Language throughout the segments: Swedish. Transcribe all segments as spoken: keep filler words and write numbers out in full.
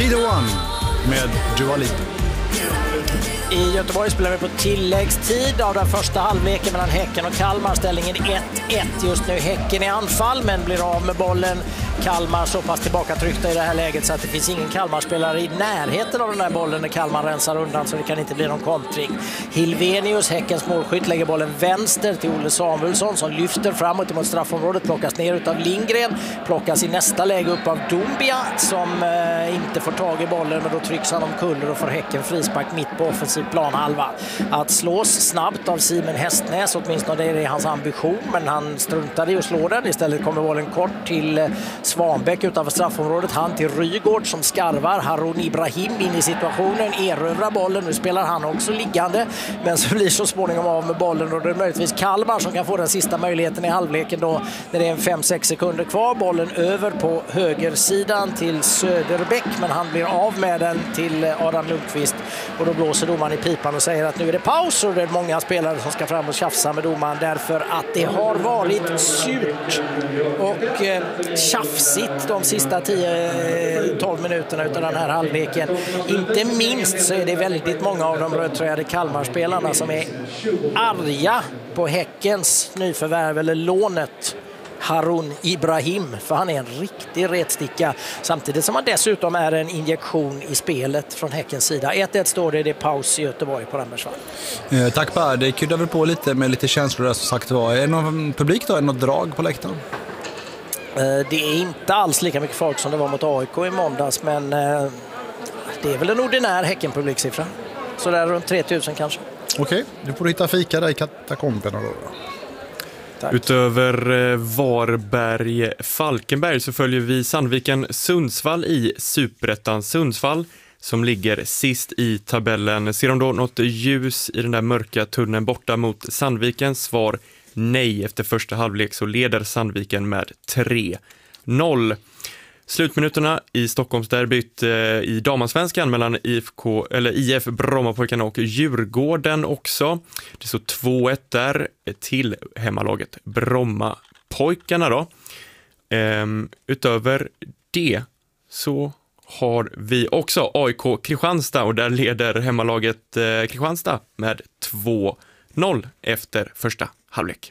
Be the One med Dua Lipa. I Göteborg spelar vi på tilläggstid av den första halvleken mellan Häcken och Kalmar. Ställningen ett ett. Just nu Häcken i anfall men blir av med bollen. Kalmar så pass tillbakatryckta i det här läget så att det finns ingen Kalmar-spelare i närheten av den här bollen när Kalmar rensar undan, så det kan inte bli någon kontring. Hilvenius, Häckens målskytt, lägger bollen vänster till Olle Samuelsson som lyfter framåt mot straffområdet, plockas ner utav Lindgren, plockas i nästa läge upp av Doumbia som eh, inte får tag i bollen, men då trycks han omkull och får Häcken frispark mitt på offensiv planhalva. Att slås snabbt av Simon Hästnäs, åtminstone det är hans ambition, men han struntade i att slå den. Istället kommer bollen kort till eh, Svanbäck utanför straffområdet, han till Rygård som skarvar. Harun Ibrahim in i situationen, erövrar bollen, nu spelar han också liggande, men så blir så småningom av med bollen, och det är möjligtvis Kalmar som kan få den sista möjligheten i halvleken då, när det är en fem sex sekunder kvar. Bollen över på högersidan till Söderbäck, men han blir av med den till Adam Lundqvist, och då blåser domaren i pipan och säger att nu är det paus, och det är många spelare som ska fram och tjafsa med domaren därför att det har varit surt och eh, tjafsigt de sista tio tolv minuterna utav den här halvleken. Inte minst så är det väldigt många av de rödtröjade Kalmarspelarna som är arga på Häckens nyförvärv eller lånet Harun Ibrahim, för han är en riktig retsticka, samtidigt som han dessutom är en injektion i spelet från Häckens sida. ett ett står det, det är paus i Göteborg på Rammersvall. Eh, tack Per, det kryddar väl på lite med lite känslor där, som sagt var. Är det någon publik då? Är det något drag på läktaren? Det är inte alls lika mycket folk som det var mot A I K i måndags, men det är väl en ordinär Häcken-publiksiffra. Så där runt tre tusen kanske. Okej, du får hitta fika där i katakomberna då. Tack. Utöver Varberg Falkenberg så följer vi Sandviken Sundsvall i Superettan. Sundsvall som ligger sist i tabellen. Ser de då något ljus i den där mörka tunneln borta mot Sandviken? Svar nej. Efter första halvlek så leder Sandviken med tre noll. Slutminuterna i Stockholmsderbyt eh, i damansvenskan mellan I F K, eller I F Brommapojkarna och Djurgården också. Det är så två ett där till hemmalaget Brommapojkarna då. Ehm, utöver det så har vi också A I K Kristianstad, och där leder hemmalaget eh, Kristianstad med två noll efter första halvlek.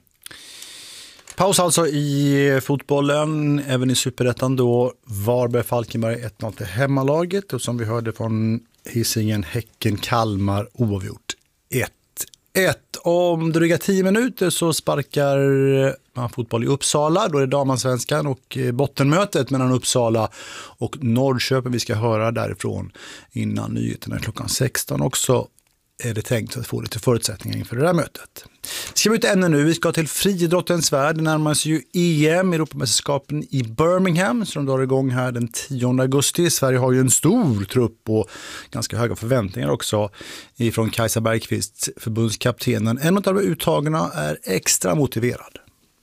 Paus alltså i fotbollen, även i Superettan då. Varberg Falkenberg ett noll till hemmalaget, och som vi hörde från Hisingen Häcken Kalmar oavgjort ett ett. Om dryga tio minuter så sparkar man fotboll i Uppsala. Då är det damansvenskan och bottenmötet mellan Uppsala och Norrköping. Vi ska höra därifrån innan nyheterna klockan sexton också. Är det tänkt att få lite förutsättningar inför det här mötet. Vi ska byta ämne nu. Vi ska till friidrottens värld. Det närmar sig ju E M, Europamästerskapen i Birmingham, som drar igång här den tionde augusti. Sverige har ju en stor trupp och ganska höga förväntningar också ifrån Kajsa Bergqvist, förbundskaptenen. En av de uttagarna är extra motiverad.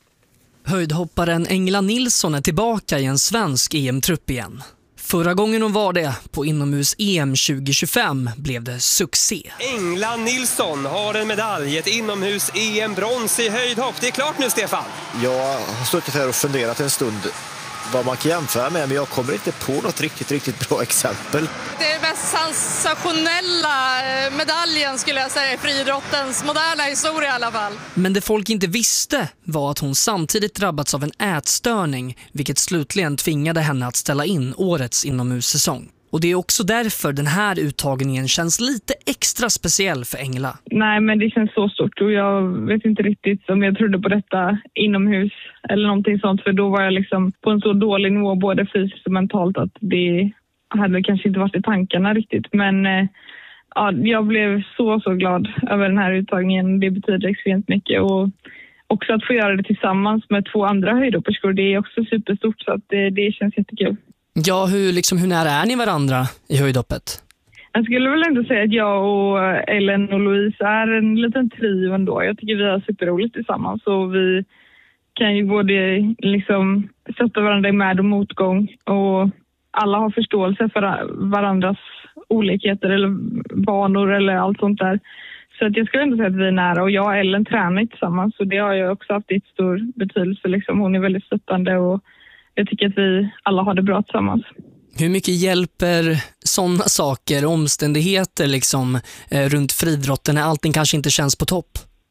Höjdhopparen Engla Nilsson är tillbaka i en svensk E M-trupp igen. Förra gången hon var det, på inomhus-E M tjugo tjugofem, blev det succé. Engla Nilsson har en medalj, ett inomhus-E M-brons i höjdhopp. Det är klart nu, Stefan. Jag har suttit här och funderat en stund vad man kan jämföra med, men jag kommer inte på något riktigt, riktigt bra exempel. Det är den mest sensationella medaljen, skulle jag säga, i friidrottens moderna historia i alla fall. Men det folk inte visste var att hon samtidigt drabbats av en ätstörning, vilket slutligen tvingade henne att ställa in årets inomhussäsong. Och det är också därför den här uttagningen känns lite extra speciell för Engla. Nej, men det känns så stort, och jag vet inte riktigt om jag trodde på detta inomhus eller någonting sånt. För då var jag liksom på en så dålig nivå, både fysiskt och mentalt, att det hade kanske inte varit i tankarna riktigt. Men ja, jag blev så, så glad över den här uttagningen. Det betyder extremt mycket, och också att få göra det tillsammans med två andra höjdhopperskor, det är också superstort, så att det, det känns jättekul. Ja, hur, liksom, hur nära är ni varandra i höjdhoppet? Jag skulle väl ändå säga att jag och Ellen och Louise är en liten trio ändå. Jag tycker vi har superroligt tillsammans, och vi kan ju både liksom sätta varandra i med- och motgång, och alla har förståelse för varandras olikheter eller vanor eller allt sånt där. Så att jag skulle ändå säga att vi är nära, och jag och Ellen tränar tillsammans, så det har ju också haft ett stor betydelse. Liksom. Hon är väldigt stöttande, och jag tycker att vi alla har det bra tillsammans. Hur mycket hjälper sådana saker, omständigheter liksom, eh, runt friidrotten när allting kanske inte känns på topp?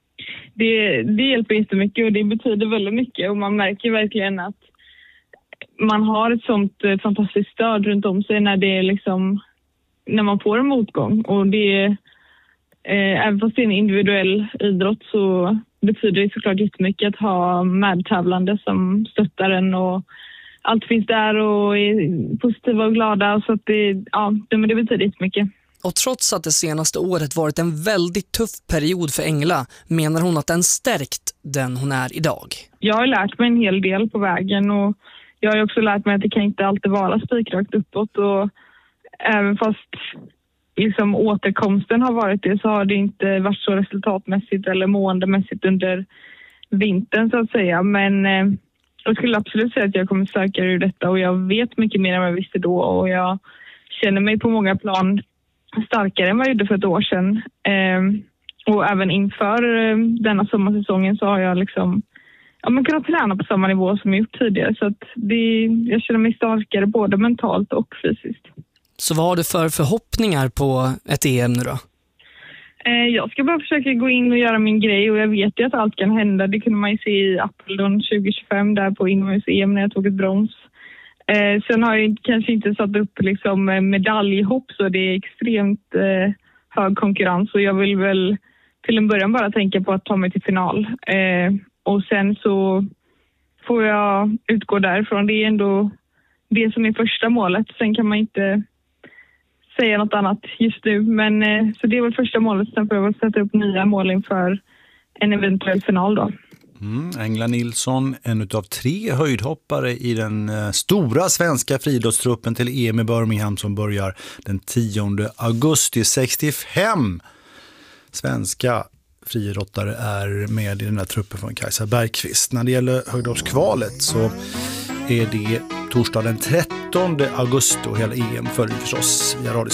Det, det hjälper jättemycket och det betyder väldigt mycket och man märker verkligen att man har ett sånt eh, fantastiskt stöd runt om sig när det är liksom, när man får en motgång. Och det eh, även fast det är en individuell idrott så betyder det såklart jättemycket att ha medtävlande som stöttar en och allt finns där och är positiva och glada. Så att det, ja, det, men det betyder jättemycket. Och trots att det senaste året varit en väldigt tuff period för Engla menar hon att den stärkt den hon är idag. Jag har lärt mig en hel del på vägen och jag har också lärt mig att det kan inte alltid vara spikrakt uppåt och även fast liksom återkomsten har varit det så har det inte varit så resultatmässigt eller måendemässigt under vintern så att säga. Men eh, jag skulle absolut säga att jag kommer starkare ur detta och jag vet mycket mer än vad jag visste då och jag känner mig på många plan starkare än vad jag gjorde för ett år sedan. Eh, och även inför eh, denna sommarsäsongen så har jag liksom ja, man kunnat träna på samma nivå som jag gjort tidigare så att det, jag känner mig starkare både mentalt och fysiskt. Så vad har du för förhoppningar på ett E M nu då? Eh, jag ska bara försöka gå in och göra min grej och jag vet ju att allt kan hända. Det kunde man ju se i Apeldoorn tjugo tjugofem där på inomhus-E M när jag tog ett brons. Eh, sen har jag kanske inte satt upp liksom medaljhopp så det är extremt eh, hög konkurrens och jag vill väl till en början bara tänka på att ta mig till final. Eh, och sen så får jag utgå därifrån. Det är ändå det som är första målet. Sen kan man inte säga något annat just nu. Men, eh, så det är väl första målet. Sen får jag väl sätta upp nya mål inför en eventuell final då. Mm, Engla Nilsson, en utav tre höjdhoppare i den eh, stora svenska friidrottstruppen till E M i Birmingham som börjar den tionde augusti. sextiofem svenska friidrottare är med i den här truppen från Kajsa Bergqvist. När det gäller höjdhoppskvalet så är det torsdag den trettonde augusti och hela E M följer förstås via Radio